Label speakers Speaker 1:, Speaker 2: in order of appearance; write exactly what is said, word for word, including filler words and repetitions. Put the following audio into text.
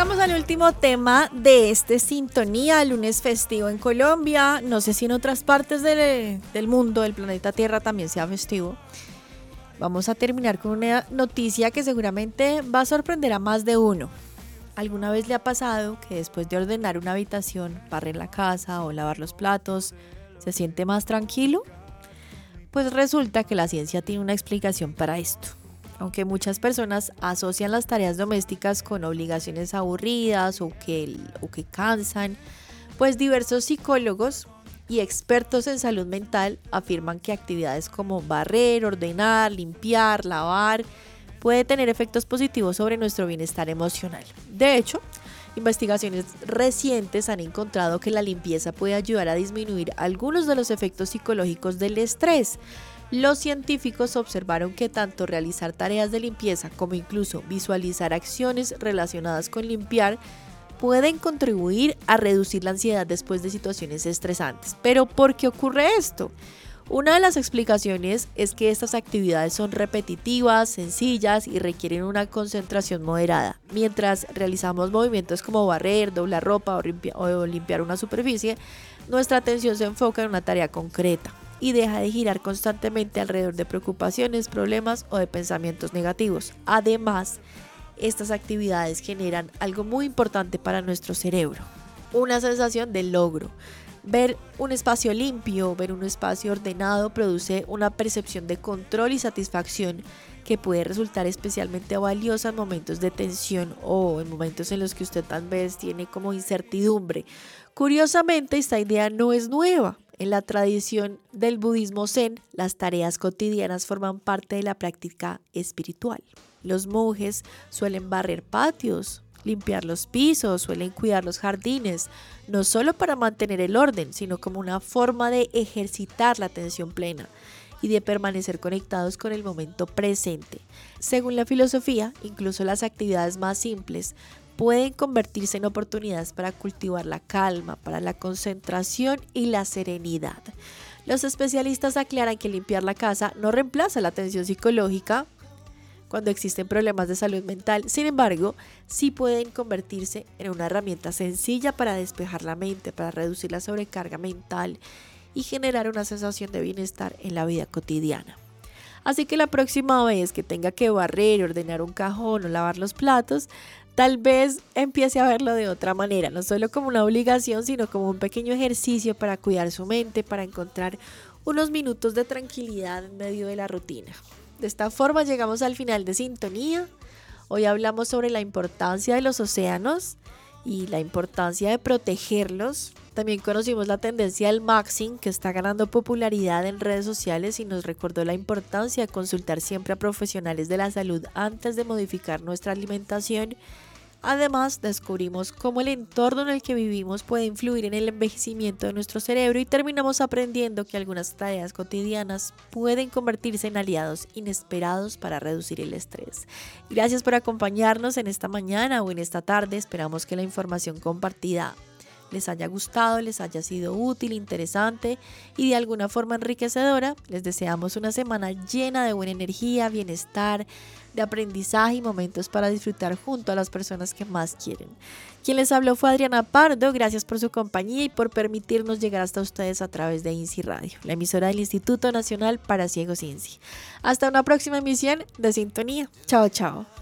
Speaker 1: llegamos al último tema de este Sintonía, lunes festivo en Colombia. No sé si en otras partes del, del mundo, del planeta Tierra, también sea festivo. Vamos a terminar con una noticia que seguramente va a sorprender a más de uno. ¿Alguna vez le ha pasado que después de ordenar una habitación, barrer la casa o lavar los platos, se siente más tranquilo? Pues resulta que la ciencia tiene una explicación para esto. Aunque muchas personas asocian las tareas domésticas con obligaciones aburridas o que, o que cansan, pues diversos psicólogos y expertos en salud mental afirman que actividades como barrer, ordenar, limpiar, lavar, puede tener efectos positivos sobre nuestro bienestar emocional. De hecho, investigaciones recientes han encontrado que la limpieza puede ayudar a disminuir algunos de los efectos psicológicos del estrés. Los científicos observaron que tanto realizar tareas de limpieza como incluso visualizar acciones relacionadas con limpiar pueden contribuir a reducir la ansiedad después de situaciones estresantes. ¿Pero por qué ocurre esto? Una de las explicaciones es que estas actividades son repetitivas, sencillas y requieren una concentración moderada. Mientras realizamos movimientos como barrer, doblar ropa o, limpia- o limpiar una superficie, nuestra atención se enfoca en una tarea concreta y deja de girar constantemente alrededor de preocupaciones, problemas o de pensamientos negativos. Además, estas actividades generan algo muy importante para nuestro cerebro, una sensación de logro. Ver un espacio limpio, ver un espacio ordenado produce una percepción de control y satisfacción que puede resultar especialmente valiosa en momentos de tensión o en momentos en los que usted tal vez tiene como incertidumbre. Curiosamente, esta idea no es nueva. En la tradición del budismo zen, las tareas cotidianas forman parte de la práctica espiritual. Los monjes suelen barrer patios, limpiar los pisos, suelen cuidar los jardines, no solo para mantener el orden, sino como una forma de ejercitar la atención plena y de permanecer conectados con el momento presente. Según la filosofía, incluso las actividades más simples pueden convertirse en oportunidades para cultivar la calma, para la concentración y la serenidad. Los especialistas aclaran que limpiar la casa no reemplaza la atención psicológica cuando existen problemas de salud mental. Sin embargo, sí pueden convertirse en una herramienta sencilla para despejar la mente, para reducir la sobrecarga mental y generar una sensación de bienestar en la vida cotidiana. Así que la próxima vez que tenga que barrer, ordenar un cajón o lavar los platos, tal vez empiece a verlo de otra manera, no solo como una obligación, sino como un pequeño ejercicio para cuidar su mente, para encontrar unos minutos de tranquilidad en medio de la rutina. De esta forma llegamos al final de Sintonía. Hoy hablamos sobre la importancia de los océanos y la importancia de protegerlos. También conocimos la tendencia del maxing, que está ganando popularidad en redes sociales y nos recordó la importancia de consultar siempre a profesionales de la salud antes de modificar nuestra alimentación. Además, descubrimos cómo el entorno en el que vivimos puede influir en el envejecimiento de nuestro cerebro y terminamos aprendiendo que algunas tareas cotidianas pueden convertirse en aliados inesperados para reducir el estrés. Gracias por acompañarnos en esta mañana o en esta tarde. Esperamos que la información compartida les haya gustado, les haya sido útil, interesante y de alguna forma enriquecedora. Les deseamos una semana llena de buena energía, bienestar, de aprendizaje y momentos para disfrutar junto a las personas que más quieren. Quien les habló fue Adriana Pardo. Gracias por su compañía y por permitirnos llegar hasta ustedes a través de INSI Radio, la emisora del Instituto Nacional para Ciegos INSI. Hasta una próxima emisión de Sintonía. Chao, chao.